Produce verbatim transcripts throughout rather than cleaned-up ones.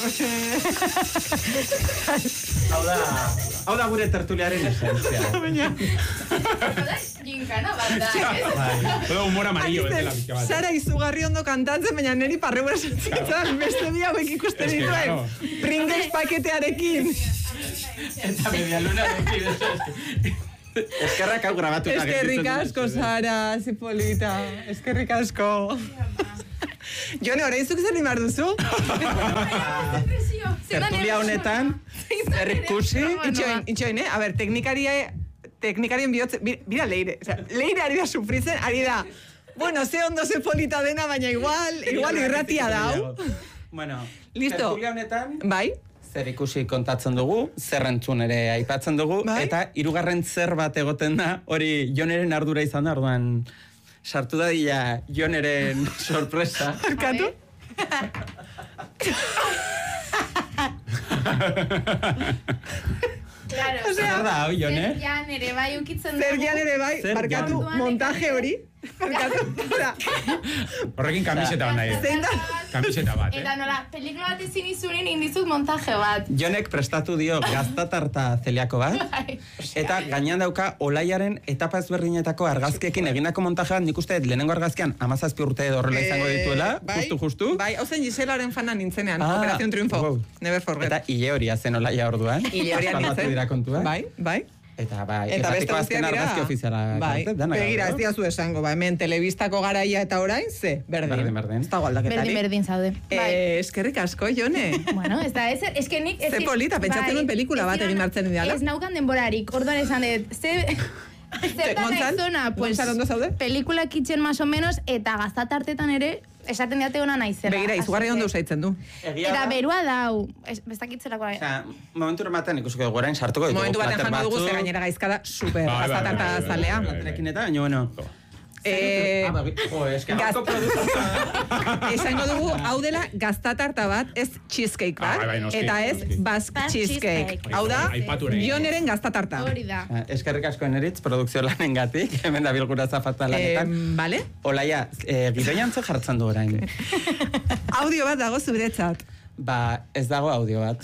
Hau da, hau da gure tertuliaren esentzia. Ginkana bat da. Todo humor amarillo bezala pizka bat. Sara izugarri ondo kantatzen, baina neri parrebura sentitzen, beste bi hauek ikusten dituen. Pringles paketearekin. Eta medialunarekin. Eskerrak hau grabatu. Eskerrik asko, Sara, zipolita. Eskerrik asko. Jone, orain zuk zer nimar duzu? Tertulia honetan, zer ikusi? Itxoin, itxoin, eh? A ber, teknikaria, teknikarien bihotze, bira Leire, o sea, Leire ari da sufritzen, ari da, bueno, ze ondo ze polita dena, baina igual, igual irratia dau. Bueno, listo. Tertulia honetan, bai? Zer ikusi kontatzen dugu, zer entzun ere aipatzen dugu, bai? Eta hirugarren zer bat egoten da, hori Joneren ardura izan da, orduan, sartu da dila Joneren sorpresa. Arkatu? Claro. O sea, zer da, hau, Jone? Zer jan ere bai ukitzen dugu. Zer jan ere bai, barkatu, montaje hori. Barkatu, horrekin kamiseta bat nahi. Zein da? Kamiseta bat, eh? Eta nola, pelikula bat ezin izunen indizut montaje bat. Jonek prestatu dio gaztatarta zeliako bat, eta gainean dauka Olaiaren etapa ezberdinetako argazkiekin egindako montaje bat, nik uste lehenengo argazkian amazazpi urte edo horrela izango dituela, justu-justu. Bai, hau zen Giselaren fana nintzenean, Operación Triunfo, never forget. Eta hile horia zen Olaia orduan. Hile horia nintzen. Bai, bai. Eta bai, eta beste azken argazki ofiziala. Bai, begira, ez diazu esango, ba, hemen telebistako garaia eta orain, ze, berdin. Berdin, berdin. Ez dago aldaketari. Berdin, berdin zaude. Eh, eskerrik asko, Jone. Bueno, ez da, ez, ez que nik... Ze polita, pentsatzen duen pelikula bat egin martzen ideala. Ez naukan denborarik, orduan esan dut, ze... Zertan naizona, pues, pelikula kitchen más o menos, eta gaztatartetan ere, esaten diate ona naizera. Begira, izugarri ondo usaitzen du. Eta berua dau, bestakitzelako. Osea, momentu ematen ikusiko dugu orain sartuko ditugu. Momentu baten jango dugu, ze gainera gaizkada super gaztatarta zalea. Platerekin eta, baina, bueno... Eh, jo, eske hauko produktua. Esango dugu, hau dela gaztatarta bat, ez cheesecake bat, eta ez basque cheesecake. Hau da, Joneren gaztatarta. Hori da. Eskerrik asko eneritz, produkzio lanengatik, hemen da bilgura zafata lanetan. Bale? Olaia, gidoian ze jartzen du orain. Audio bat dago zuretzat. Ba, ez dago audio bat.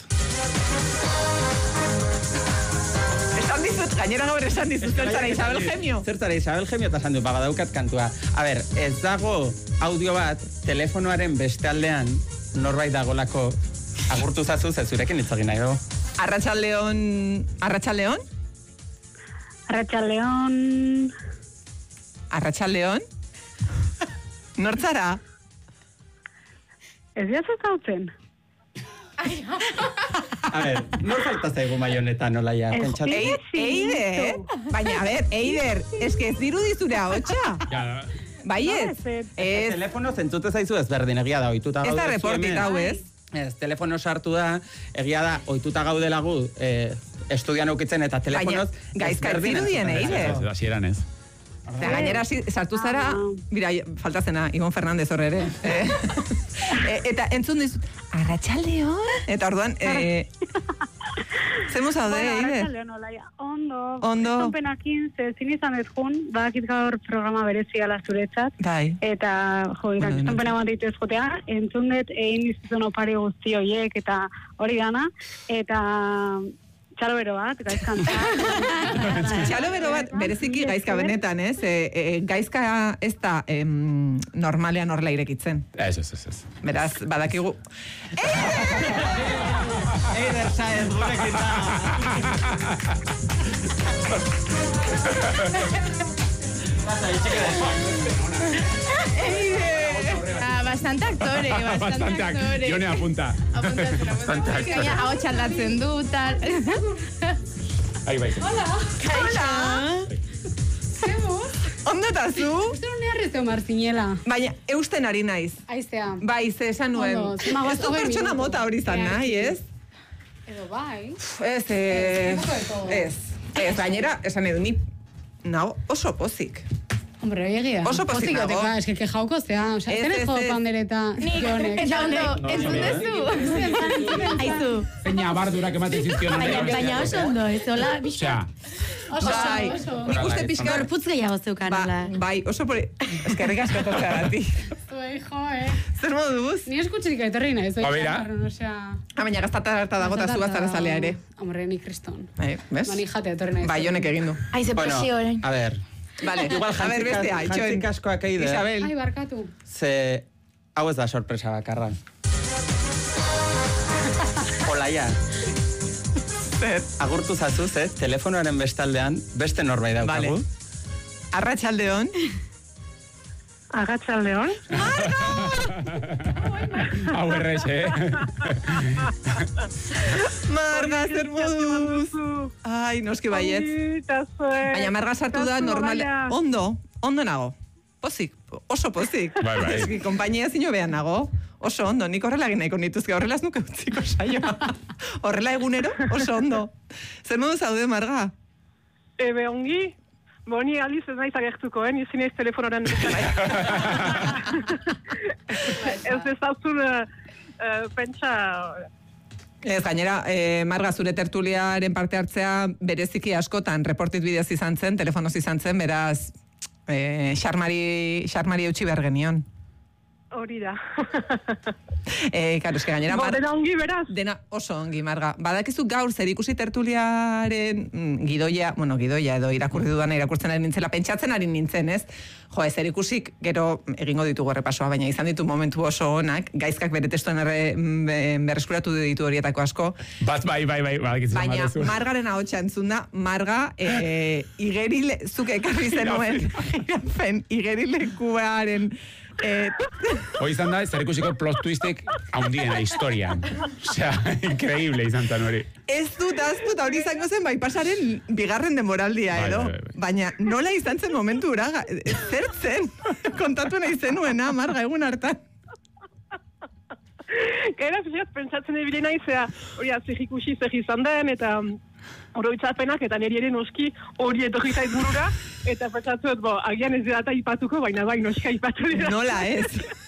Esan dizut, gainera gaur esan dizut, zertzara Isabel Gemio. Zertzara Isabel Gemio eta esan du, bagadaukat kantua. A ber, ez dago audio bat, telefonoaren beste aldean, norbait dagolako agurtu zazu, zezurekin itzagin nahi dugu. Arratsaldeon, Arratsaldeon? Arratsaldeon. Arratsaldeon? Nortzara? Ez diazu zautzen. A ver, nor falta zaigu maionetan, Olaia? Eider, baina, a ver, Eider, eske ez diru dizure ahotsa. Bai ez? Ez. Telefono zentzute zaizu ezberdin, egia da, oituta gaude. Ez da reportik hau ez? Ez, telefono sartu da, egia da, oituta gaudela gu, estudian aukitzen eta telefonoz... Baina, gaizka ez dirudien, Eider. Ez, hasieran ez. Eta gainera, sartu zara, bira, faltazena, Ibon Fernandez horre ere. Eta entzun dizut, Arratsaldeon? Eta orduan, zemu zaude, Eider? Arratsaldeon, Olaia. Ondo. Ondo. Estonpenakin, ze zin izan ez jun, badakit gaur programa berezia lazuretzat. Bai. Eta, jo, irak, estonpena bat ditu ezkotea, entzun dut egin dizuzun opari guzti horiek, eta hori dana, eta... Txalo bero bat, gaizkantza. Txalo bero bat, bereziki gaizka benetan, ez? E, e, gaizka ez da em, normalean horrela irekitzen. Ez, ez, ez, ez. Beraz, badakigu... Eider Saez, gurekin da! Pasa, itxeke da. Eider! Bastante aktore, bastante aktore. Jone apunta. Bastante aktore. Hau txaldatzen du, tal. Ahí bai. Hola. Hola. Zemu? Ondo eta zu? Uste nune arrezeo marzinela. Baina, eusten ari naiz. Aiztea. Bai, ze esan nuen. Ez du pertsona mota hori zan nahi, ez? Edo bai. Ez, ez. Ez, ez, gainera, esan edu ni... Nago oso pozik. Hombre, egia. Oso pozik nago. Es que que jauko zea, o sea, tenez jo pandereta. Jonek. Eta ondo, entzun dezu. Aizu. Zeina abardurak ematen zizkion. Baina oso ondo, ez hola, Osea, Oso, Bai, oso. nik uste pixka... Gorputz gehiago zeukan, Ba, hola. bai, oso por... Eskerrik asko totzagatik. Zuei, jo, eh. Zer moduz? Ni eskutxerik etorri nahi, zoi. Ba, bera. Osea... Ah, baina gaztata harta dago eta zu gaztara zalea ere. Hombre, ni kriston. Eh, bez? Mani jate etorri nahi. Bai, honek egin du. Aize Bueno, presio orain. a ver. Vale, Igual a ver, bestea, itxoen. jantzik askoak eide. Isabel. Ai, barkatu. Ze, hau ez da sorpresa bakarra. Olaia, Zer. agurtu zazuz, eh? Telefonoaren bestaldean, beste norbait daukagu. Vale. Arratsaldeon. Arratsaldeon. hau errez, eh? Marga, zer moduz? Ai, noski baiet. Baina Marga sartu da normal... Ondo, ondo nago. Pozik, oso pozik. Bai, bai. Eski, kompainia zino behan nago. Oso ondo, nik horrela egin nahiko nituzke, horrela ez nuke utziko saioa. Horrela egunero, oso ondo. Zer modu zaude, Marga? Ebe ongi, boni aliz ez naiz agertuko, eh? Nizin ez telefonoran bezala. Ez ezazun uh, uh, pentsa... Ez, gainera, eh, Marga, zure tertuliaren parte hartzea bereziki askotan reportit bidez izan zen, telefonoz izan zen, beraz, eh, xarmari, xarmari eutxi behar genion. Hori da. Eh, karo, eske gainera... Bo, Mar- dena ongi beraz. Dena oso ongi, Marga. Badakizu gaur zer ikusi tertuliaren mm, gidoia, bueno, gidoia edo irakurri dudana irakurtzen ari nintzela, pentsatzen ari nintzen, ez? Jo, ez zer ikusik, gero egingo ditugu errepasoa, baina izan ditu momentu oso onak, gaizkak bere testoen erre, be, berreskuratu ditu horietako asko. Bat, bai, bai, bai, bai, Baina Margaren ahotsa entzun da, Marga, e, igerile, zuke ekarri zenuen, irafen, igerilekuaren... Eh, Hoi izan da, zer ikusiko plot twistek haundiena historian. Osea, increíble izan zen hori. Ez dut, az dut, hori izango zen, bai pasaren bigarren demoraldia Bai, edo. bai, bai. Baina nola izan zen momentu ura, zer zen, kontatu nahi zenuena, Marga, egun hartan. Gaira, fixat, pentsatzen ebile nahi, zera, hori zer ikusi zer izan den, eta oroitzapenak, eta niri ere noski hori etorri zait burura, eta pentsatzuet, bo, agian ez dira eta ipatuko, baina bai, noski ipatu dira. Nola ez?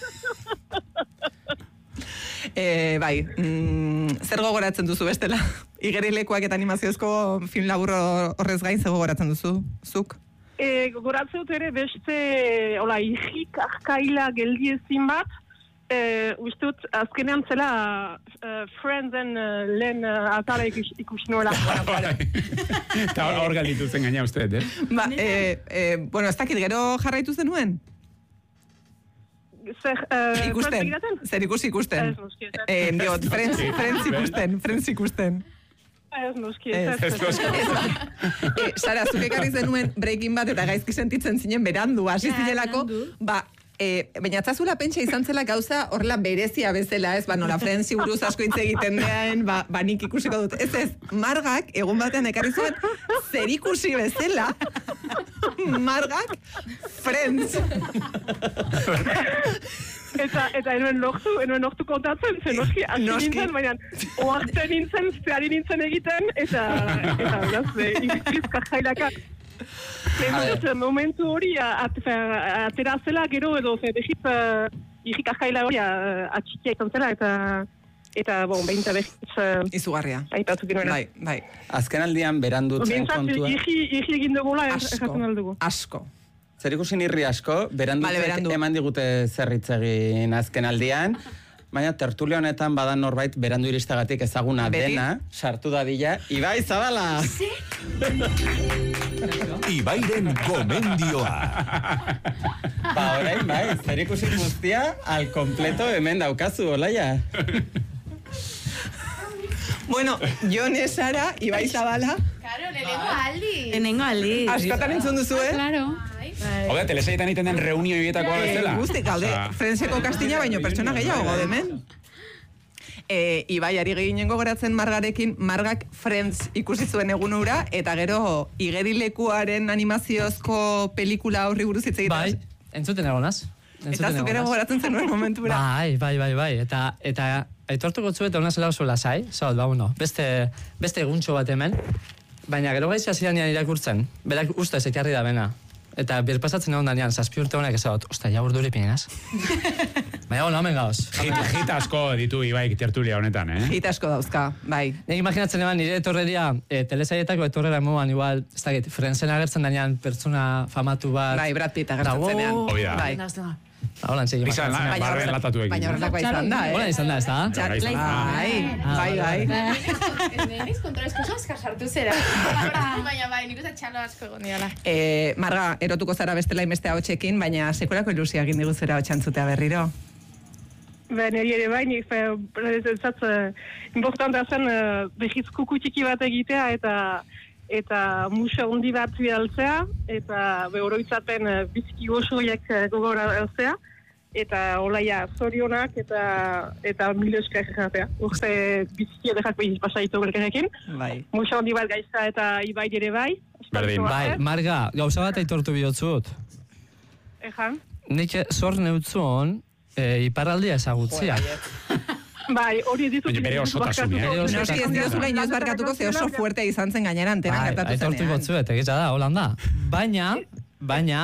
e, bai, mm, zer gogoratzen duzu bestela? Igerilekoak eta animaziozko film labur horrez gain zer gogoratzen duzu, zuk? E, gogoratzen dut ere beste, hola, hijik arkaila geldiezin bat, Eh, ustut, azkenean zela uh, Friendsen uh, lehen uh, atara ikus, ikusi nuela. Eta hor galditu zen gaina uste, eh? Ba, eh, eh, bueno, ez dakit gero jarraitu zenuen? Zer, uh, ikusten, zer ikusi ikusten? Ez, noski, ez. Eh, diot, friends, friends ikusten, friends ikusten. Ez, noski, Ez, ez. Ez noski. Eh, Sara, zuke ekarri zenuen Breaking Bad eta gaizki sentitzen zinen berandu, hasi zinelako, ba, E, baina atzazula pentsa izan zela gauza horrela berezia bezala, ez, ba, nola Friendsi buruz asko hitz egiten dean, ba, ba nik ikusiko dut. Ez ez, Margak, egun batean ekarri zuen, zer ikusi bezala, Margak, Friends. Eta, eta enuen lortu, enuen lortu kontatzen, zen noski, hasi Noski. nintzen, baina oartzen nintzen, zehari nintzen egiten, eta, eta, beraz, ingizkak jailaka. Lehen momentu hori atera zela gero edo ze behit irrik arkaila hori atxikia izan zela eta eta bon, behinta behit Izugarria. aipatu ginoena. Bai, bai. Azken aldian berandutzen Bintzat, kontua. irri egin dugula Asko, erratzen aldugu. asko. Zer ikusi nirri asko, berandutzek Vale, berandu. eman digute zerritzegin azken aldian, baina tertulia honetan badan norbait berandu iristegatik ezaguna Beti. dena, sartu dadila, Ibai Zabala! Ibairen gomendioa. Ba, orain, bai, zer ikusi guztia, al completo hemen daukazu, Olaia. Bueno, Jone Sara, Ibai Zabala, Claro, lehenengo aldi. Lehenengo aldi. askotan entzun duzu, eh? Claro. Hau telesaietan egiten den reunio ibietako Eh, bezala. guzti, gaude, Osea, Friendseko kastina baino pertsona gehiago gaude hemen. E, Ibai, ari gehinen gogoratzen Margarekin, Margak Friends ikusi zuen egun hura, eta gero igerilekuaren animaziozko pelikula horri buruz hitz egiten. Bai, entzuten egonaz. Eta zuk ere gogoratzen zenuen momentura. Bai, bai, bai, bai. Eta, eta aitortuko zuet hona zela oso lasai, zaut, ba, bueno, beste, beste eguntxo bat hemen, baina gero gaiz hasi danean irakurtzen, berak ustez ekarri da bena. Eta birpasatzen egon danean, zazpi urte honek ezagot, osta, ja urduri pinaz. Baina, hola, hemen gauz. Hit asko ditu Ibaik tertulia honetan, eh? Hit asko dauzka, bai. Nik imaginatzen eban, nire etorreria, e, telesaietako etorrera moan, igual, ez dakit, Friendsen agertzen danean pertsona famatu bat. Bai, Brad Pitt agertzen zenean. Hoi da. Bai. Hola, entzegi. Bizan, barren latatu egin. Baina horrelakoa izan da, eh? Hola izan da, ez da? Bai, bai, bai. Neniz kontrolezko asko sartu zera. Baina bai, nik uste txalo asko egon diala. Eh, Marga, erotuko zara bestela inbeste hotxekin, baina sekulako ilusia egin digu zera hotxantzutea berriro. Ba, niri ere bai, nik ezatz importanta zen behiz kukutxiki bat egitea eta eta musa hundi bat bidaltzea, eta behoroitzaten biziki gozoiak gogora elzea, eta olaia zorionak eta eta mil esker jatea. Urte biziki edekak behiz pasaitu berkenekin. Bai. Musa hundi bat gaizta eta Ibai ere bai. Berdin. Bai, Marga, gauza bat aitortu bihotzut. Ejan. Nik zor neutzun, e, iparraldia ezagutzia. Bai, hori ditut. Baina bere osotasunia. Bere Noski ez osotasunia. diozula inoz barkatuko ze oso fuerte izan zen gaineran antena Bai, gertatu aitortu zenean. botzuet, egitza da, holan da. Baina, baina,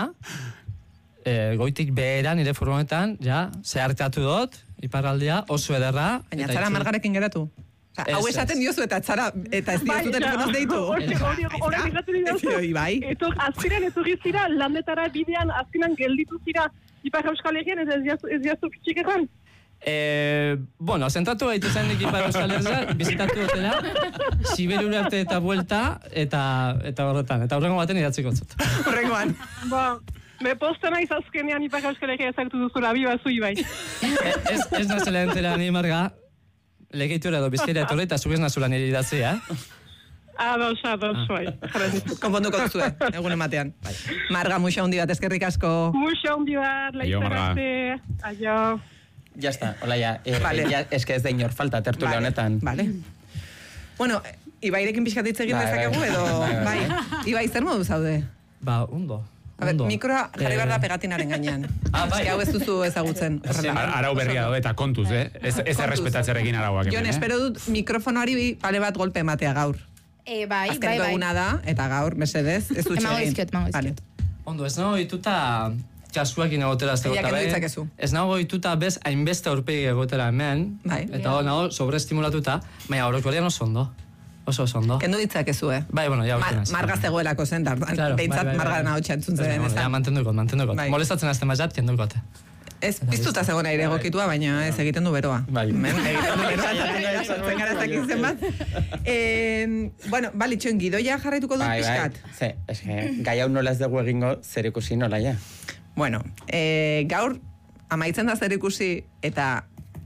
e, goitik beheran nire furgonetan, ja, zeharkatu dut, iparraldia, oso ederra. Baina eta zara itxu- Margarekin geratu? Osa, Ez, hau ez. esaten diozu eta zara, eta ez diozu telefonoz deitu. Hori, hori, hori, egatu dira. Bai. Eto, azkenean etorri zira, landetara bidean, azkenean gelditu zira, Ipar Euskal Herrian, ez ez jaztu kitxik egan. Eh, bueno, zentratu gaitu zen nik Ipar Euskal Herria, bizitatu dutela, Siberura arte eta buelta, eta, eta horretan, eta horrengo baten idatziko zut. Horrengoan. Ba, me posta naiz azkenean Ipar Euskal Herria ezagutu duzula, bi bazu Ibai. Eh, ez, ez nazela entera ni Marga, legeitura edo bizkaira etorri eta zugez nazula nire idatzea, eh? Ados, ados, bai. Konponduko duzue, egun ematean. Marga, muxa hundi bat, eskerrik asko. Muxa hundi bat, Aio, Marga. laizarate. Aio. Ya está, hola ya. Eh, Vale. ya es que ez da inor falta tertulia honetan. Vale. Bueno, Ibairekin pixkatitz egin Bai, dezakegu bai. edo... Bai, bai. Bai. Ibai, zer modu zaude? Ba, ondo. A ber, ondo. mikroa jarri behar da Eh, pegatinaren gainean. Ah, bai. Eske hau ez duzu ezagutzen. horrela. Ar- Arau berria do eta kontuz, eh? Ez, ez errespetatzerekin arauak. Jon, hemen, eh? espero dut mikrofonoari pale bat golpe ematea gaur. Eh, bai, bai, Azkeneko bai. eguna da, eta gaur, mesedez, ez dut Emango egin. dizkiot, emango Vale. dizkiot. Ondo, ez nago dituta kasuakin egotera ez Egia egotera kendu ditzakezu. Ez nago dituta bez hainbeste aurpegi egotera hemen. Bai. Eta hor nago sobreestimulatuta, baina orokorrean oso ondo. Oso oso ondo. Kendu ditzakezu, eh? Bai, bueno, ja Mar, urtenaz. marga zegoelako zen, da, Claro, behintzat bai, bai, bai. margaren hau txantzun zen. Bueno, ja, mantenduko, mantenduko. Bai. Molestatzen azten bazat, kendukot. Ez, piztuta zegoen aire egokitua, baina ez egiten du beroa. Bai. Men, egiten du beroa, eta gainera sortzen gara ez dakit zenbat. Eh, bueno, bali, txoen, gidoia jarraituko dut Bai, bai. pixkat. Ze, es que gai hau nola ez dugu egingo zer ikusi nola ja. Bueno, eh, gaur amaitzen da zer ikusi eta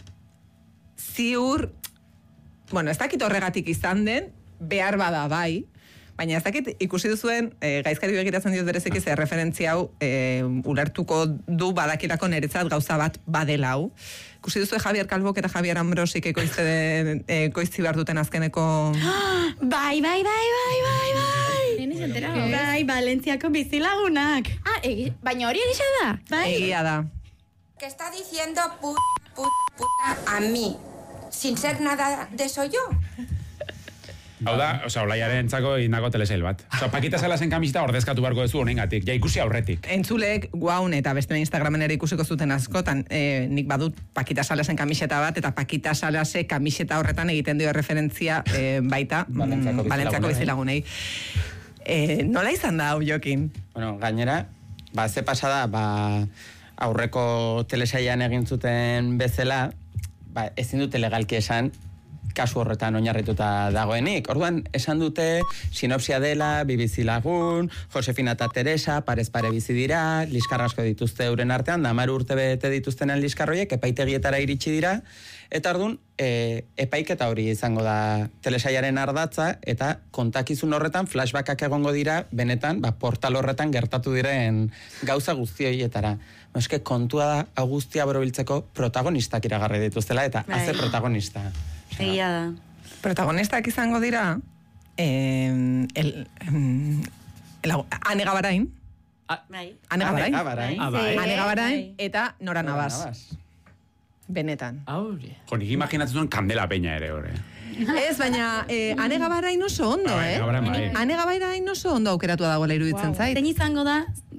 ziur, bueno, ez dakit horregatik izan den, behar bada bai, baina ez dakit ikusi duzuen, e, gaizkari begiratzen diot bereziki ze referentzia hau e, ulertuko du badakilako niretzat gauza bat badela hau. Ikusi duzue Javier Calvok eta Javier Ambrosik ekoizte den, e, ekoizti behar duten azkeneko... Bai, bai, bai, bai, bai, bai. Neniz entera. Bai, Valentziako bizilagunak. Ah, egi, baina hori egisa da. Bai. Egia da. Que está diciendo puta, puta, puta a mí, sin ser nada de eso yo. Hau da, oza, olaiaren txako indako telesail bat. Oza, Pakita Salasen kamiseta ordezkatu beharko duzu honengatik, ja ikusi aurretik. Entzuleek guaun eta beste Instagramen ere ikusiko zuten askotan, e, nik badut Pakita Salasen kamiseta bat, eta Pakita Salase kamiseta horretan egiten dio referentzia e, baita Valentziako mm, Valentziako bizilagunei. E, nola izan da hau, Jokin? Bueno, gainera, ba, ze pasada, ba, aurreko telesaian egin zuten bezala, ba, ezin dute legalki esan, kasu horretan oinarrituta dagoenik. Orduan, esan dute sinopsia dela, bi bizilagun, Josefina eta Teresa, parez pare bizi dira, liskar asko dituzte euren artean, da hamar urte bete dituztenen liskarroiek, epaitegietara iritsi dira, eta orduan, e, epaiketa hori izango da telesaiaren ardatza, eta kontakizun horretan flashbackak egongo dira, benetan, ba, portal horretan gertatu diren gauza guztioietara. Eske kontua da, hau guztia borobiltzeko protagonistak iragarri dituztela, eta Bai. haze protagonista. Egia da. Protagonistak izango dira, eh, el, em, el, Ane Gabarain, Bai. Ane Gabarain, Gabarain. Ah, bai. Ane Gabarain Bai. eta Nora Navas, Navas. benetan. Aurri. Jo, nik imaginatzen zuen Kandela Peña ere, hori. Ez, baina eh, Ane Gabarain oso ondo, Bai, eh? Gabarain bai. Ane Gabarain oso ondo aukeratua dagoela iruditzen zait. Zein izango da,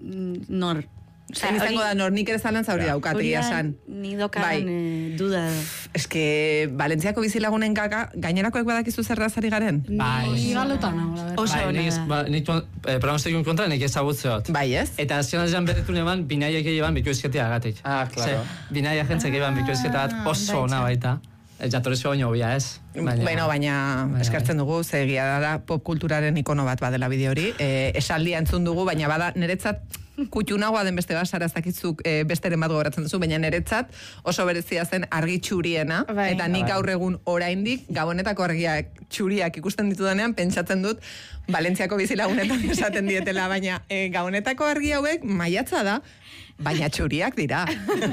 nor. Zain izango da, nor nik ere zalan zauri daukat, egia san. Ni dokan eh, duda. Ez que, Valentziako bizilagunen gaga, gainerakoek badakizu zer razari garen? Bai. Ni galotan hau, la verdad. Bai, nik, nik eh, pronostikun kontra, nik ezagutzeot. Bai, ez? Eta azken azian berretu neban, binaiak egiban bitu ezketea agatik. Ah, claro. Binaia jentzek egiban bitu ezketa bat oso ona baita. Jatorezko baino hobia, ez? Baina, bueno, baina eskartzen dugu, ze egia da pop kulturaren ikono bat badela bide hori. E, esaldia entzun dugu, baina bada niretzat kutxunagoa den beste bat, Sara, ez dakitzuk e, besteren bat gogoratzen duzu, baina niretzat oso berezia zen argi txuriena, bai, eta nik gaur egun oraindik gabonetako argiak txuriak ikusten ditudanean, pentsatzen dut Valentziako bizilagunetan esaten dietela, baina e, gabonetako argi hauek maiatza da, baina txuriak dira.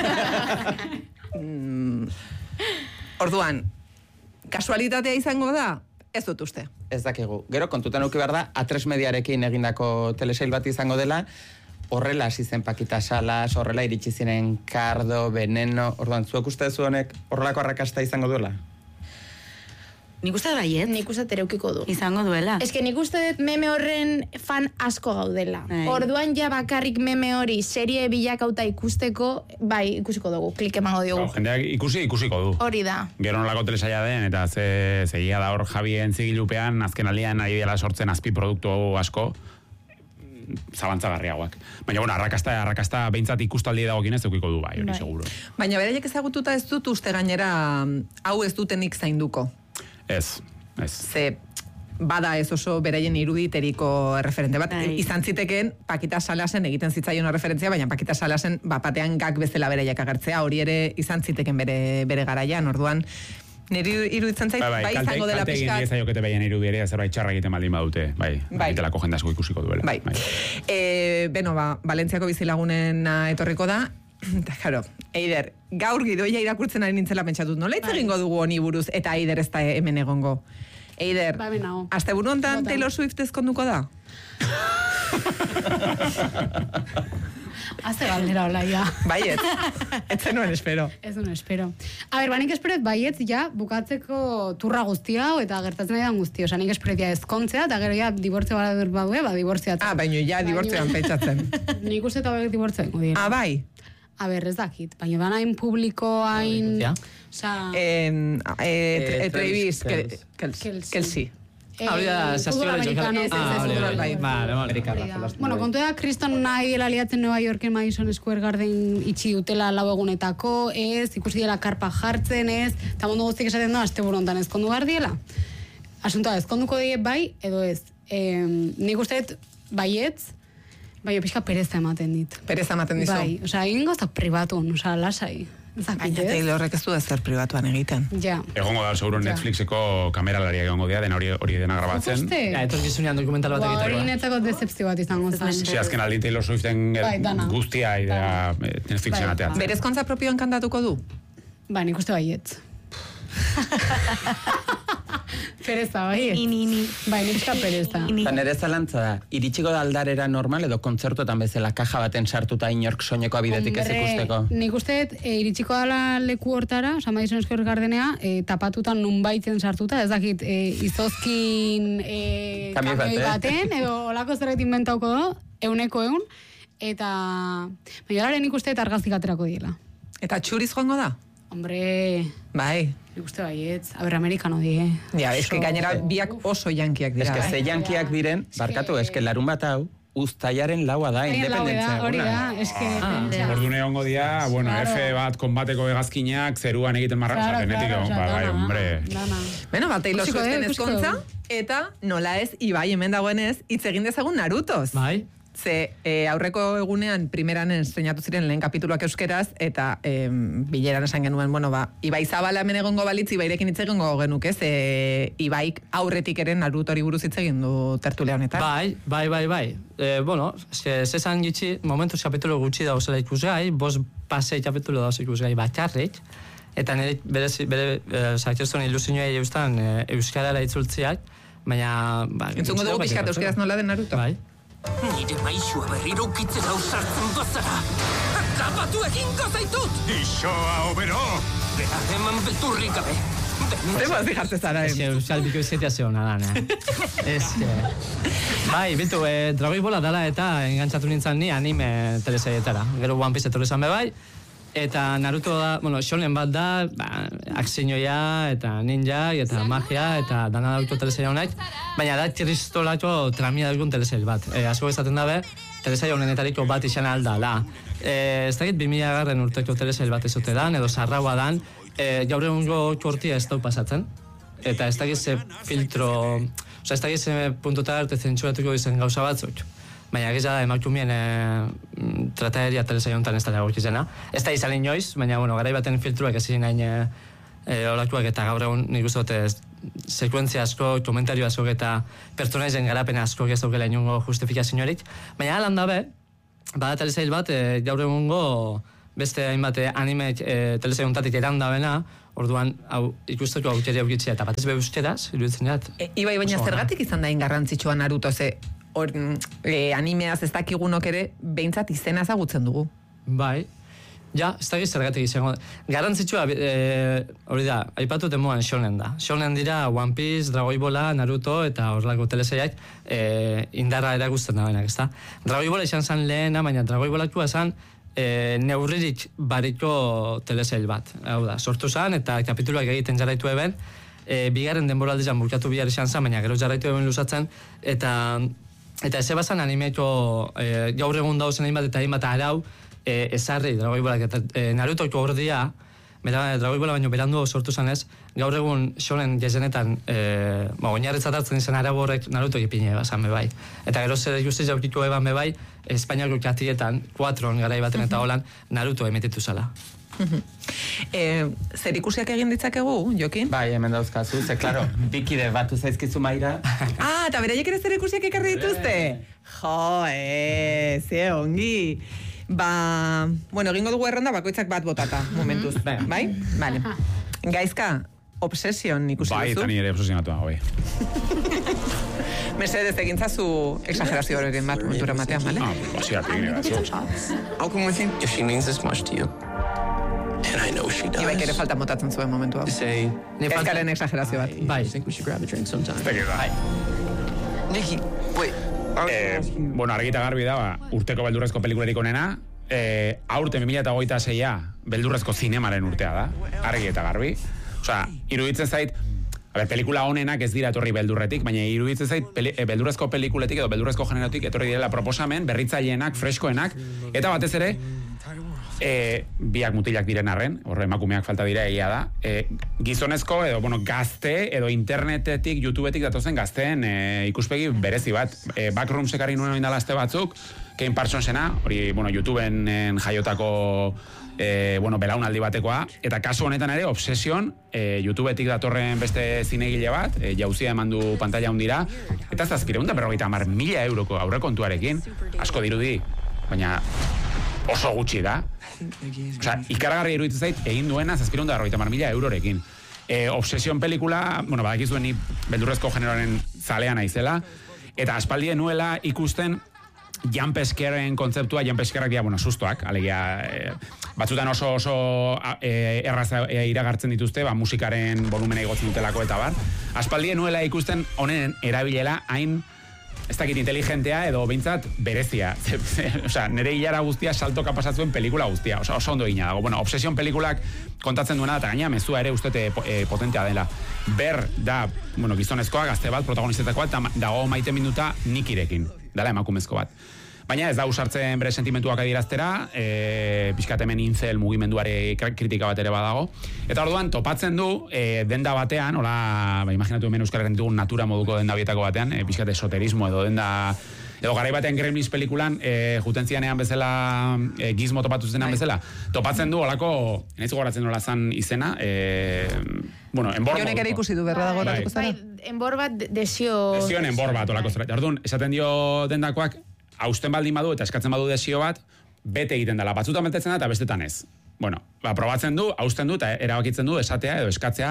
mm. Orduan, kasualitatea izango da, ez dut uste. Ez dakigu. Gero, kontutan uki behar da, A tres Mediarekin egindako telesail bat izango dela, horrela hasi zen Pakita Salas, horrela iritsi ziren Kardo, Veneno, orduan, zuek uste zu honek horrelako arrakasta izango duela? Nik uste baiet. Nik uste tereukiko du. Izango duela. Ez que nik uste dut meme horren fan asko gaudela. Ai. Orduan ja bakarrik meme hori serie bilakauta ikusteko, bai, ikusiko dugu, klik emango diogu. No, jendeak ikusi, ikusiko du. Hori da. Gero nolako telesaia den, eta ze, zegia da hor Javien zigilupean, azken aldean ari dela sortzen azpi produktu asko, zabantzagarriagoak. Baina, bueno, arrakasta, arrakasta behintzat ikustaldi dagokin ez eukiko du, bai, hori bai. seguro. Baina beraiek ezagututa ez dut uste gainera hau ez dutenik zainduko. Ez, ez. Ze bada ez oso beraien iruditeriko referente bat. Ai. Izan zitekeen Pakita Salasen egiten zitzaion referentzia, baina Pakita Salasen bapatean gak bezala beraiek agertzea, hori ere izan ziteken bere, bere garaian, orduan niri iruditzen zait, bai, bai, bai izango dela pixkat. Kalte egin diezaiokete behin irudierea zerbait txarra egiten baldin badute, bai, bai. Egitelako jendasko ikusiko duela. Bai. bai. E, beno, ba, Valentziako bizilagunen etorriko da, eta, karo, Eider, gaur gidoia irakurtzen ari nintzela pentsatut, nola hitz egingo dugu honi buruz, eta Eider ez da hemen egongo. Eider, ba, asteburu hontan Taylor Swift ezkonduko da? Haze galdera hola, ja. Baiet, ez zenuen espero. Ez zenuen espero. A ber, banik esperet baiet, ja, bukatzeko turra guztia, eta gertatzen nahi dan guztia. Osa, nik esperet ja ezkontzea, eta gero ja, dibortzea bada dur badue, ba, dibortzeatzen. Ah, baino, ja, dibortzean pentsatzen. Nik uste eta baiet dibortzea ingo dira. Ah, bai? A ber, ez dakit, baina dan hain publiko, hain... Ja? Osa... Travis, Kelsey. Hori da, zazioa amerikano. Bueno, kontu da, kriston nahi dela liatzen Nueva Yorken Madison Square Garden itxi dutela lau egunetako, ez, ikusi dela karpa jartzen, ez, eta mundu guztik esaten da, azte burontan ezkondu behar diela. Asuntoa, ezkonduko die bai, edo ez. E, nik usteet, baietz, bai, pixka pereza ematen dit. Pereza ematen dizu? Bai, oza, egin gozak pribatun, oza, lasai. Baina Taylorrek ez du ezer pribatuan egiten. Ja. Egongo da, seguro Netflixeko kameralaria egongo dira, dena hori, hori dena grabatzen. Ja, etorkizunean dokumental bat egiteko. Hori netzako decepzio bat izango zen. Si, azken aldin Taylor Swiften guztia idea Netflixen ateatzen. Berezkontza propioan kantatuko du? Ba, nik uste baietz. Pereza, bai, Ni, ni, ni. Bai, nik uste pereza. Eta nire zalantza da, iritsiko da aldarera normal edo kontzertuetan bezala kaja baten sartuta inork soineko abidetik ez ikusteko? Nik uste e, iritsiko dala leku hortara, San Madison Square Gardenea, e, tapatutan nunbaitzen sartuta, ez dakit, e, izozkin e, kamioi baten, edo olako zerbait inventauko do, euneko eun, eta baina nik uste eta argaztik aterako diela. Eta txuriz joango da? Hombre... Bai. Nik uste baietz, aber amerikano die. Ja, eske gainera biak oso jankiak dira. Eske ze jankiak diren, barkatu, eske larun bat hau, uztailaren laua da, independentzia. Hori da, eske... Ordune egongo dia, bueno, F bat konbateko hegazkinak, zeruan egiten marra, oza, denetik egon, bai, hombre. Beno, bat Taylor Swiften ezkontza, eta nola ez, Ibai hemen dagoenez, hitz egin dezagun Narutoz. Bai. Ze e, aurreko egunean primeran estrenatu ziren lehen kapituluak euskeraz, eta e, bileran esan genuen, bueno, ba, Ibai Zabala hemen egongo balitz, Ibairekin hitz egingo genuke, ze Ibaik aurretik eren Naruto hori buruz hitz egin du tertulia honetan. Bai, bai, bai, bai. E, bueno, zesan gitxi, momentuz kapitulo gutxi dauzela ikusgai, bos pasei kapitulo dauz ikusgai bakarrik, eta nire bere, bere e, zaituzten ilusioa eustan e, euskarara itzultziak, baina... Ba, entzungo dugu pixkat euskaraz nola den Naruto? Bai. Nire maixua berriro ukitzera ausartzen bazara. Akabatu egingo zaitut! Ixoa obero! Behar eman beldurrik gabe. Zema zi jartze zara, Ez que Euskal Biko izetia ze hona dan, eh? Ez que... Bai, bitu, eh, Dragoi Bola dala eta engantzatu nintzen ni anime telesaietara. Gero One Piece etorri zan bai. Eta Naruto da, bueno, shonen bat da, ba, akzinoia, eta ninja, eta magia, eta dana dauko telesaia honak, baina da tristolako tramia dugun telesail bat. E, asko esaten dabe, telesail honenetariko bat izan alda, da. E, ez dakit, bi mila garren urteko telesail bat ezote dan, edo sarraua dan, e, gaur egungo kortia ez dau pasatzen, eta ez dakit ze filtro, oza, ez dakit ze puntuta arte zentsuratuko izen gauza batzuk. Baina gisa da, emakumien e, trataeria telesai honetan ez da lagokizena. Ez da izan inoiz, baina, bueno, garai baten filtruak ez ziren hain e, olakoak eta gaur egun nik uste dute sekuentzia asko, komentario asko eta pertsonaizen garapen asko ez daukela inungo justifikaziorik. Baina alan dabe, bada telesail bat, e, gaur egungo beste hainbat anime e, telesai honetatik eran dabena, orduan, hau, ikusteko aukeri aukitzea eta batez be euskeraz, iruditzen jat. E, Ibai, baina zergatik izan da ingarrantzitsua Naruto, ze Or, e, animeaz ez dakigunok ere, behintzat izena ezagutzen dugu. Bai, ja, ez dakit zergatik izango. Garantzitsua, e, hori da, aipatu temoan shonen da. Shonen dira One Piece, Dragoi Bola, Naruto eta horrelako telesaiak e, indarra erakusten da benak, ez da. Dragoi Bola izan zen lehena, baina Dragoi Bolakua zen e, neurririk bariko telesail bat. Hau da, sortu zen eta kapituluak egiten jarraitu eben, e, bigarren denboraldian bukatu bihar izan zen, baina gero jarraitu eben luzatzen, eta Eta eze bazan animeko e, gaur egun dauzen hainbat eta hainbat arau e, ezarri Dragoi Bolak eta e, Narutoko ordia, bera, Dragoi Bola baino berandu sortu zanez, gaur egun shonen jezenetan e, ba, oinarritzat hartzen izan arau horrek Naruto ipine bazan bebai. Eta gero zer ikusi jaukiko eban bebai, Espainiako katietan, kuatron garai baten eta holan, Naruto emititu zala. E, zer ikusiak egin ditzakegu, Jokin? Bai, hemen dauzkazu, ze, klaro, bikide batu zaizkizu Maira. Ah, eta beraiek ere zer ikusiak ekarri dituzte? Jo, eh, ze ongi. Ba, bueno, egingo dugu erronda bakoitzak bat botata, momentuz. Bai? Vale. Gaizka, Obsession ikusi duzu? Bai, eta ni ere obsesionatua, bai. Mercedes, egintzazu exagerazio horrekin bat momentura matean, bale? Ah, basiatik nire batzu. I'll come with you if she means this much to you. And I know she does. Ibaik ere falta motatzen zuen momentu hau. Say, Gaizkaren exagerazio bat. I think we should grab a drink sometime. Zeki da. Nikki, wait. Eh, bueno, argita garbi da, ba, urteko beldurrezko pelikularik onena, eh, aurten bi mila hogeita seia beldurrezko zinemaren urtea da, argi eta garbi. Osea, iruditzen zait, a ber, pelikula honenak ez dira etorri beldurretik, baina iruditzen zait peli, e, beldurrezko pelikuletik edo beldurrezko generotik etorri direla proposamen, berritzaileenak, freskoenak, eta batez ere, E, biak mutilak diren arren, horre emakumeak falta dira egia da, e, gizonezko edo bueno, gazte edo internetetik, youtubetik datozen gazteen e, ikuspegi berezi bat. E, Backrooms ekarri nuen oindala azte batzuk, Kane Parsonsena, hori bueno, YouTubeen en, jaiotako e, bueno, belaunaldi batekoa, eta kasu honetan ere, Obsession, e, YouTubetik datorren beste zinegile bat, e, jauzia eman du pantalla hundira, eta zazpireun da berrogeita hamar mila euroko aurrekontuarekin, asko dirudi, baina oso gutxi da. Osea, ikaragarri iruditzen zait, egin duena zazpireun da berrogeita hamar mila eurorekin. E, Obsession pelikula, bueno, badakizuen ni beldurrezko generoaren zalea naizela, eta aspaldien nuela ikusten jump scaren kontzeptua, jump scareak dira, bueno, sustoak, alegia, e, batzutan oso oso e, erraz e, iragartzen dituzte, ba, musikaren volumena igotzen dutelako eta bar. Aspaldien nuela ikusten honen erabilela hain ez dakit inteligentea edo behintzat berezia. Osea, nire hilara guztia saltoka pasatzuen pelikula guztia. Osea, oso ondo egina dago. Bueno, Obsession pelikulak kontatzen duena, eta gaina mezua ere ustete e, potentea dela. Ber da, bueno, gizonezkoa, gazte bat, protagonistetakoa, eta dago maite minuta nikirekin. Dela emakumezko bat. Baina ez da usartzen bere sentimentuak adieraztera, e, pixkat hemen incel mugimenduare kritika bat ere badago. Eta orduan, topatzen du, e, denda batean, hola, ba, imaginatu hemen Euskal Herrian ditugun natura moduko denda bietako batean, e, pixkat esoterismo edo denda... Edo garai batean Gremlins pelikulan, e, juten zianean bezala, e, gizmo topatu zenean bezala, topatzen du, holako, enaiz goratzen nola zan izena, e, bueno, enbor... Jonek ere ikusi du berra dago horatuko zara? Enbor bat desio... Desioen enbor bat, holako zara. Orduan, esaten dio dendakoak, hausten baldin badu eta eskatzen badu desio bat, bete egiten dela. Batzutan betetzen da eta bestetan ez. Bueno, ba, probatzen du, hausten du eta erabakitzen du esatea edo eskatzea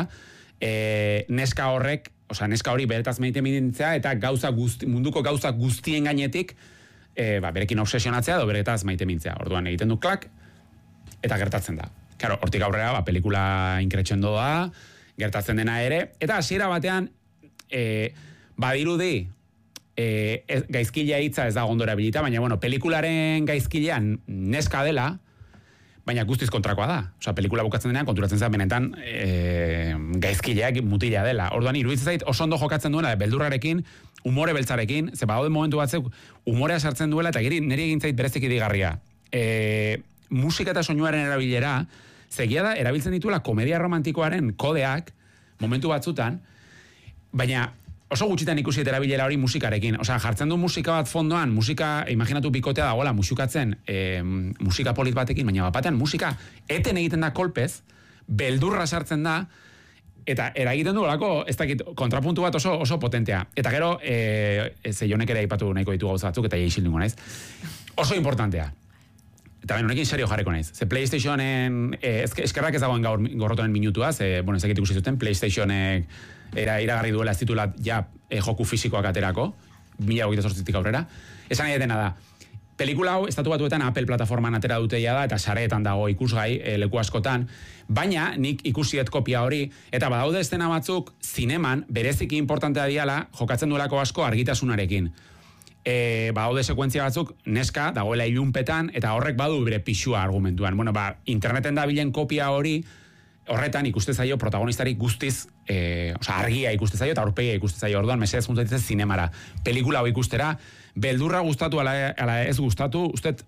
e, neska horrek, osea, neska hori beretaz maite mintzea eta gauza guzti, munduko gauza guztien gainetik e, ba, berekin obsesionatzea edo beretaz maite mintzea. Orduan egiten du klak eta gertatzen da. Claro, hortik aurrera, ba, pelikula inkretxendo da, gertatzen dena ere, eta hasiera batean, e, badirudi, e, ez, gaizkilea hitza ez da ondo erabilita, baina, bueno, pelikularen gaizkilean neska dela, baina guztiz kontrakoa da. Osa, pelikula bukatzen denean, konturatzen zen benetan e, gaizkileak mutila dela. Orduan, iruditzen zait, oso ondo jokatzen duena, beldurrarekin, umore beltzarekin, ze badaude momentu batzuk, umorea sartzen duela, eta giri niri egin zait bereziki digarria. E, musika eta soinuaren erabilera, zegia da, erabiltzen dituela komedia romantikoaren kodeak, momentu batzutan, baina oso gutxitan ikusi eta erabilera hori musikarekin. Osea, jartzen du musika bat fondoan, musika, imaginatu bikotea dagoela musikatzen, e, musika polit batekin, baina bapatean musika eten egiten da kolpez, beldurra sartzen da, eta eragiten du olako, ez dakit, kontrapuntu bat oso, oso potentea. Eta gero, e, ze jonek ere aipatu nahiko ditu gauza batzuk, eta jaisil ningu naiz. Oso importantea. Eta ben, honekin serio jarriko naiz. Ze PlayStationen, eh, eskerrak ez dagoen gaur gorrotonen minutua, ze, bueno, ezakit ikusi zuten, PlayStationek era iragarri duela ez titulat ja eh, joku fisikoak aterako, mila hogeita zortzitik aurrera. Esan nahi dena da, pelikula hau, estatu batuetan Apple plataforman atera duteia da, eta sareetan dago ikusgai e, leku askotan, baina nik ikusiet kopia hori, eta badaude estena batzuk, zineman, bereziki importantea diala, jokatzen duelako asko argitasunarekin. E, badaude sekuentzia batzuk, neska, dagoela ilunpetan, eta horrek badu bere pixua argumentuan. Bueno, ba, interneten da bilen kopia hori, horretan ikuste zaio protagonistari guztiz, e, oza, argia ikuste zaio, eta aurpegia ikuste zaio, orduan, mesedez juntatzen zinemara. Pelikula hau ikustera, beldurra gustatu, ala, ala ez gustatu, usted,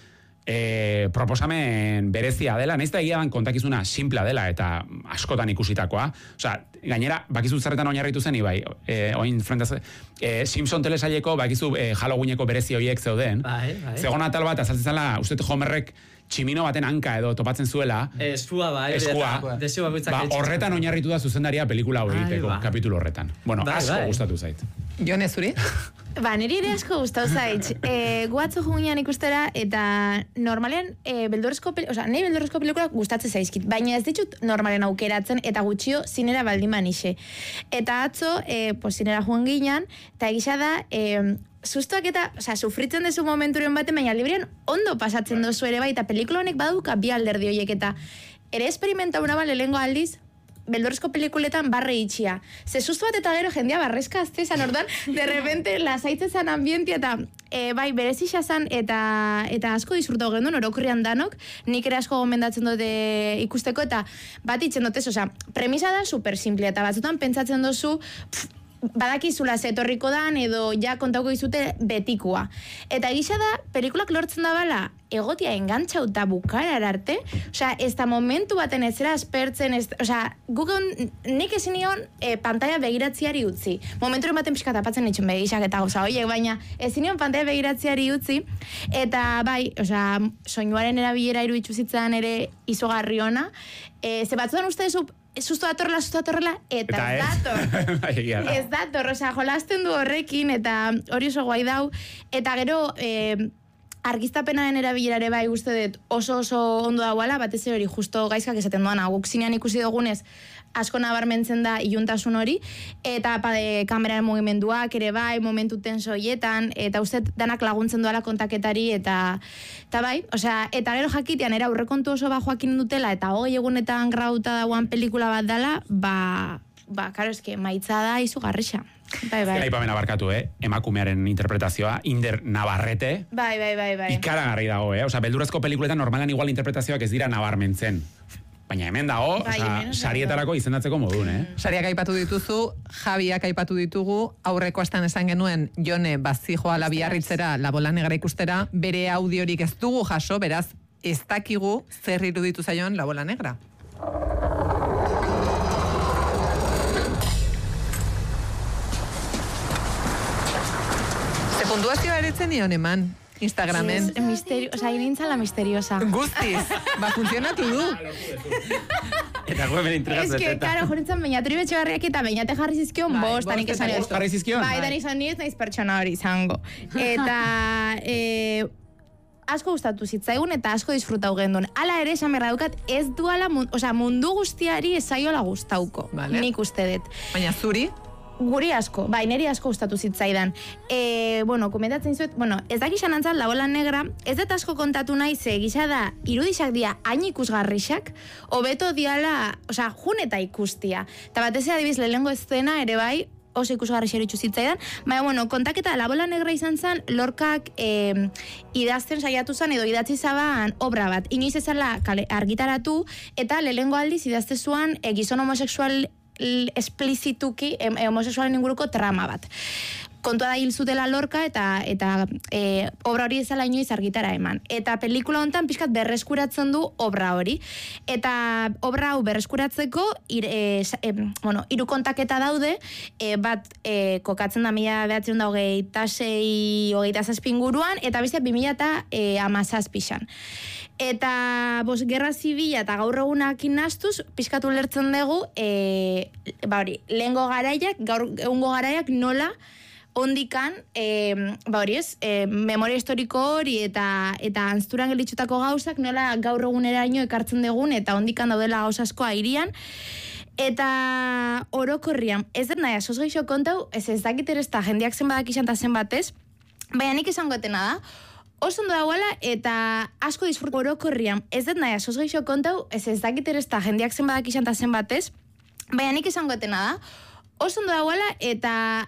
e, proposamen berezia dela, nahiz da egia dan kontakizuna simplea dela, eta askotan ikusitakoa. Oza, gainera, bakizu zerretan oinarritu zen, ibai, e, oin frentaz, e, Simpson telesaileko, bakizu e, Halloweeneko berezi horiek zeuden, bai, bai. Zegon atal bat, azaltzen zela, usted Homerrek tximino baten hanka edo topatzen zuela. Eskua, bai. Eskua. Ba, horretan oinarritu da zuzendaria pelikula hori egiteko, ba. Kapitulu horretan. Bueno, bai, asko bai. Gustatu zait. Jone, zuri? Ba, niri ere asko gustatu zait. E, guatzu jugunean ikustera, eta normalean, e, beldurrezko, o sea, nahi beldurrezko pelikula gustatzen zaizkit, baina ez ditut normalen aukeratzen, eta gutxio zinera baldin banixe. Eta atzo, e, pues, zinera joan ginean, eta egisa da, e, sustoak eta, oza, sufritzen dezu momenturen baten, baina librian ondo pasatzen dozu ere bai, eta pelikula honek baduka bi alderdi horiek, eta ere esperimenta una bale lehengo aldiz, beldurrezko pelikuletan barre itxia. Ze susto bat eta gero jendea barrezka aztezan, ordan, de repente lasaitzezan ambientia, eta e, bai, berezisa zan, eta, eta asko disfrutau gendun, orokurrian danok, nik ere asko gomendatzen dute ikusteko, eta bat itxen dutez, oza, premisa da super simple, eta batzutan pentsatzen dozu, pff, badakizula zetorriko dan edo ja kontauko izute betikua. Eta egisa da, pelikulak lortzen da bala, egotia engantxauta bukarar arte, osea, ez da momentu baten ez zera aspertzen, osea, gukon, nik ezin nion e, pantalla begiratziari utzi. Momenturen baten pixka tapatzen nitxun begisak eta gauza horiek, baina ezin nion pantalla begiratziari utzi, eta bai, osea, soinuaren erabilera iruditu zitzan ere izugarri ona, e, ze batzutan uste dezu, susto datorrela, susto datorrela, eta, eta ez dator. Ez dator, osea, jolasten du horrekin, eta hori oso guai dau. Eta gero, eh, argiztapenaren erabilerare bai uste dut oso oso ondo dauala, batez hori justo gaizkak esaten duana, guk zinean ikusi dugunez, asko nabarmentzen da iluntasun hori, eta pade kameraren mugimenduak ere bai, momentu tenso hoietan, eta uste danak laguntzen duala kontaketari, eta, eta bai, osea, eta gero jakitean, era aurrekontu oso bajoakin dutela, eta hogei egunetan grauta dagoan pelikula bat dela, ba, ba, karo, eske, maitza da izugarrixa. Bai, bai. Aipamen abarkatu, eh? Emakumearen interpretazioa, Inder Navarrete. Bai, bai, bai, bai. Ikaragarri dago, eh? Osea, beldurrezko pelikuletan normalan igual interpretazioak ez dira nabarmentzen. Baina hemen dago, bai, osea, sarietarako izendatzeko modun, eh? Sariak aipatu dituzu, Javiak aipatu ditugu, aurreko astan esan genuen, Jone bazijoa la biarritzera, la bola negra ikustera, bere audiorik ez dugu jaso, beraz, ez dakigu zer iruditu zaion la bola negra. Ze puntuazioa eritzen nion eman, Instagramen. Es misterio, o sea, irintzala misteriosa. Guztiz, ba, funtzionatu du. Eta guen intrigas beteta. Es que, karo, jorintzen bainatri betxegarriak eta bainate jarri zizkion, bost, tanik esan ez. Jarri zizkion? Bai, tanik esan nire naiz pertsona hori izango. Eta, eh, asko gustatu zitzaigun eta asko disfrutau gendun. Hala ere, esan berra dukat, ez duala, o sea, mundu guztiari ez zaiola gustauko. Vale. Nik uste dut. Baina zuri? Guri asko, bai, neri asko gustatu zitzaidan. E, bueno, komentatzen zuet, bueno, ez dakixan antzat, La Bola Negra, ez dut asko kontatu nahi, ze gisa da, irudisak dia hain ikusgarrixak, hobeto diala, osea, jun eta ikustia. Eta batez adibiz, lehengo eszena ere bai, oso ikusgarri xeritxu zitzaidan, baina, bueno, kontaketa La Bola Negra izan zen, Lorcak eh, idazten saiatu zen, edo idatzi zaban obra bat. Inoiz ezala kale, argitaratu, eta lehengo aldiz idazte zuan eh, gizon homosexual esplizituki em, homosexualen inguruko trama bat. Kontua da hil zutela Lorca eta eta e, obra hori ezala inoiz argitara eman. Eta pelikula hontan pixkat berreskuratzen du obra hori. Eta obra hau berreskuratzeko ir, e, e, bueno, hiru kontaketa daude, e, bat e, kokatzen da mila behatzen da hogeita sei, hogeita zazpi inguruan, eta beste bi mila eta hamazazpixan. Eta bos, gerra zibila eta gaur egunak inastuz, pixkatu lertzen dugu, e, ba hori, lehengo garaiak, gaur egungo garaiak nola, ondikan, e, ba hori ez, e, memoria historiko hori eta eta anzturan gelitxutako gauzak nola gaur eguneraino ekartzen dugun eta ondikan daudela gauza asko airian. Eta orokorrian, ez dut nahi, asoz geixo kontau, ez ez dakit ere ez da jendeak zenbadak izan eta zenbatez, baina nik izango etena da, oso ondo dagoela eta asko disfrut orokorrian, ez dut nahi, asoz geixo kontau, ez ez dakit ere ez da jendeak zenbadak izan eta zenbatez, baina nik izango etena da, oso ondo dagoela eta